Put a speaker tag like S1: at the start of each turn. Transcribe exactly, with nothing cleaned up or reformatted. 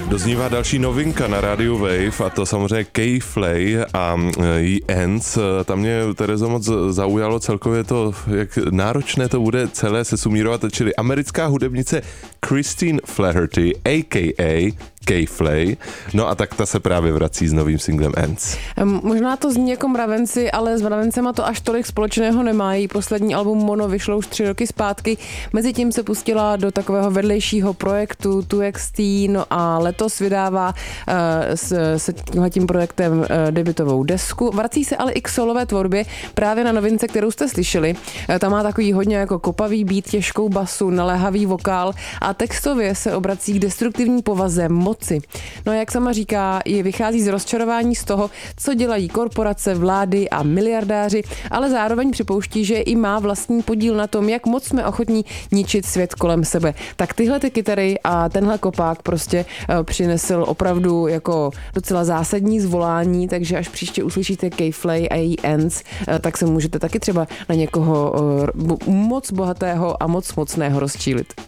S1: Doznívá další novinka na rádiu Wave a to samozřejmě K-Flay a jí Ends. Tam mě, Terezo, moc zaujalo celkově to, jak náročné to bude celé se sumírovat, čili americká hudebnice Christine Flaherty, a k a. K-Flay. No a tak ta se právě vrací s novým singlem Ends.
S2: Možná to zní jako mravenci, ale s mravencema to až tolik společného nemají. Poslední album Mono vyšlo už tři roky zpátky. Mezitím se pustila do takového vedlejšího projektu two X T, no a letos vydává uh, s, s tímhletím projektem uh, debutovou desku. Vrací se ale i k solové tvorbě právě na novince, kterou jste slyšeli. Uh, tam má takový hodně jako kopavý beat, těžkou basu, naléhavý vokál a textově se obrací k destruktivní povaze moci. No jak sama říká, je vychází z rozčarování z toho, co dělají korporace, vlády a miliardáři, ale zároveň připouští, že i má vlastní podíl na tom, jak moc jsme ochotní ničit svět kolem sebe. Tak tyhle ty kytary a tenhle kopák prostě uh, přinesl opravdu jako docela zásadní zvolání, takže až příště uslyšíte K-Flay a její Ends, uh, tak se můžete taky třeba na někoho uh, moc bohatého a moc mocného rozčílit.